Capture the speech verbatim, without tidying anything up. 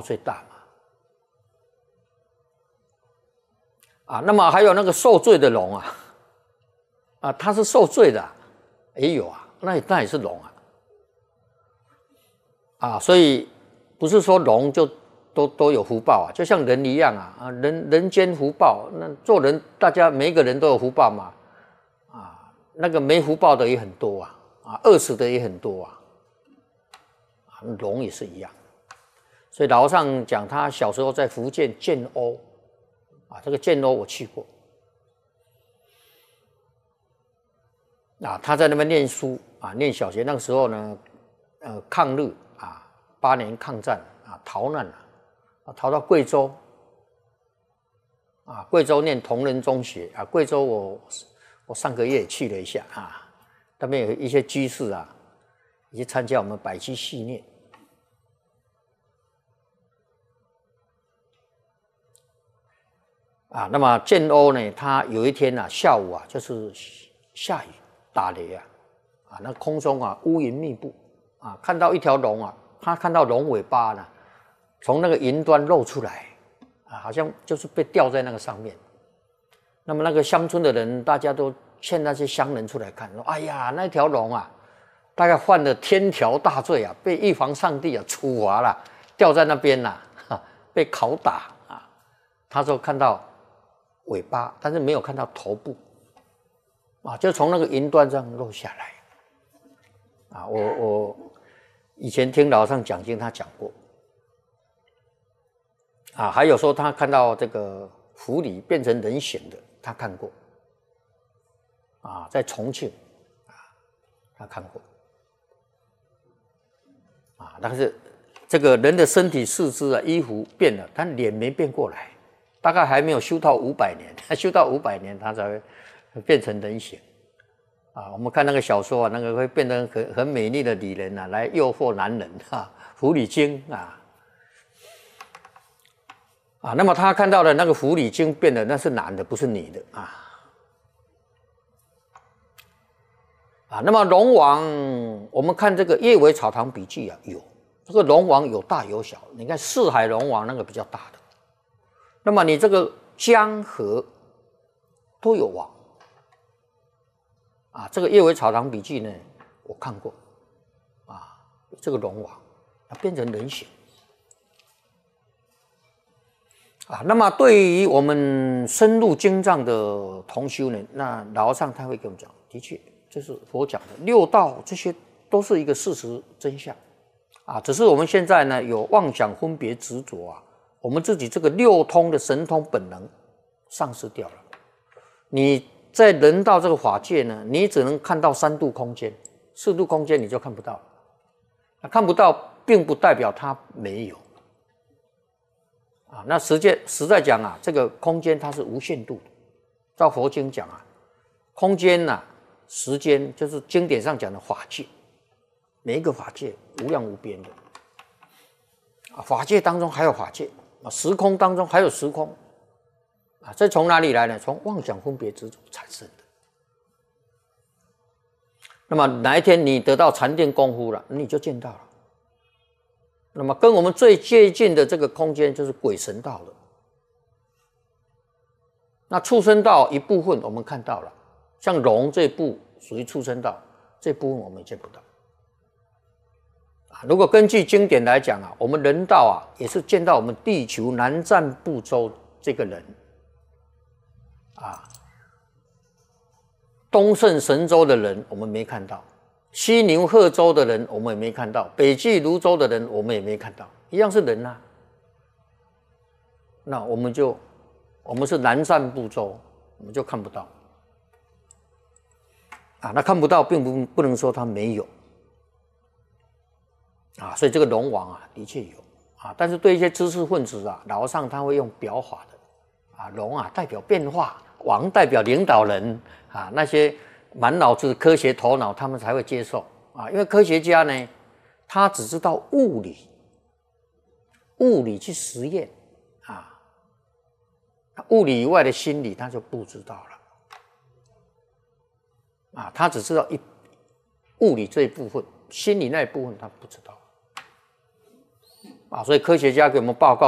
最大嘛。啊，那么还有那个受罪的龙啊，啊，他是受罪的，也有啊，那那也是龙啊。啊，所以不是说龙就都都有福报啊，就像人一样啊，啊，人人间福报，那做人大家每一个人都有福报嘛，啊，那个没福报的也很多啊，啊，饿死的也很多啊，啊，龙也是一样。所以老和尚讲，他小时候在福建建瓯，啊，这个建瓯我去过，啊，他在那边念书啊，念小学那个时候呢，呃，抗日。八年抗战啊，逃难了，啊，逃到贵州，啊，贵州念同仁中学啊，贵州我我上个月去了一下啊，那边有一些居士啊，也去参加我们百期系念，啊，那么建瓯呢，他有一天啊，下午啊，就是下雨打雷啊，啊，那空中啊乌云密布啊，看到一条龙啊。他看到龙尾巴呢，从那个云端露出来，啊，好像就是被吊在那个上面。那么那个乡村的人，大家都劝那些乡人出来看，说：“哎呀，那条龙啊，大概犯了天条大罪啊，被玉皇上帝啊处罚了，吊在那边呐、啊，被拷打啊。”他说看到尾巴，但是没有看到头部，啊，就从那个云端上落下来。啊，我我。以前听老和尚讲经，他讲过，啊，还有说他看到这个狐狸变成人形的，他看过，啊，在重庆，啊，他看过，啊，但是这个人的身体四肢啊，衣服变了，但脸没变过来，大概还没有修到五百年，他修到五百年，他才会变成人形。啊，我们看那个小说啊，那个会变成很很美丽的女人啊，来诱惑男人啊，狐狸精啊，啊，那么他看到的那个狐狸精变的那是男的，不是女的啊，啊，那么龙王，我们看这个《叶尾草堂笔记》啊，有这个龙王有大有小，你看四海龙王那个比较大的，那么你这个江河都有王。啊，这个《叶尾草堂笔记》呢，我看过，啊，这个龙王，它变成人形，啊，那么对于我们深入经藏的同修呢，那老和尚他会跟我们讲，的确，这是佛讲的六道，这些都是一个事实真相，啊，只是我们现在呢有妄想分别执着啊，我们自己这个六通的神通本能丧失掉了，你。在人道这个法界呢，你只能看到三度空间，四度空间你就看不到。看不到，并不代表它没有啊。那实际实在讲啊，这个空间它是无限度的。照佛经讲啊，空间呐、啊，时间就是经典上讲的法界，每一个法界无量无边的啊。法界当中还有法界啊，时空当中还有时空。啊，这从哪里来呢？从妄想分别执着产生的。那么哪一天你得到禅定功夫了，你就见到了。那么跟我们最接近的这个空间就是鬼神道了。那畜生道一部分我们看到了，像龙这一部属于畜生道，这部分我们见不到。啊，如果根据经典来讲啊，我们人道啊也是见到我们地球南瞻部洲这个人。啊，东胜神州的人我们没看到，西牛贺州的人我们也没看到，北俱泸州的人我们也没看到，一样是人啊。那我们就我们是南瞻部洲，我们就看不到啊。那看不到，并不不能说他没有啊。所以这个龙王啊，的确有啊。但是对一些知识分子啊，老和尚他会用表法的啊，龙啊代表变化。王代表领导人啊，那些满脑子科学头脑，他们才会接受啊。因为科学家呢，他只知道物理，物理去实验啊，物理以外的心理他就不知道了啊。他只知道一物理这一部分，心理那一部分他不知道啊，所以科学家给我们报告。